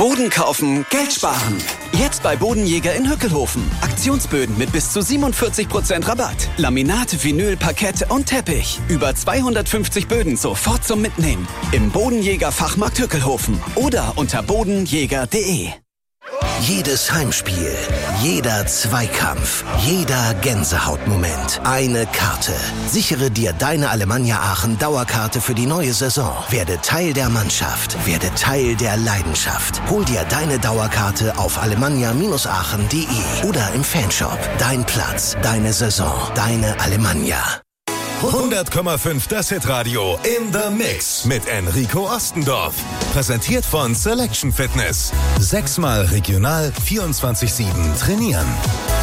Boden kaufen, Geld sparen. Jetzt bei Bodenjäger in Hückelhofen. Aktionsböden mit bis zu 47% Rabatt. Laminat, Vinyl, Parkett und Teppich. Über 250 Böden sofort zum Mitnehmen. Im Bodenjäger Fachmarkt Hückelhofen oder unter bodenjäger.de. Jedes Heimspiel, jeder Zweikampf, jeder Gänsehautmoment. Eine Karte. Sichere dir deine Alemannia Aachen Dauerkarte für die neue Saison. Werde Teil der Mannschaft. Werde Teil der Leidenschaft. Hol dir deine Dauerkarte auf alemannia-aachen.de oder im Fanshop. Dein Platz, deine Saison, deine Alemannia. 100,5 das Hitradio in the Mix mit Enrico Ostendorf. Präsentiert von Selection Fitness. 6-mal regional 24/7 trainieren.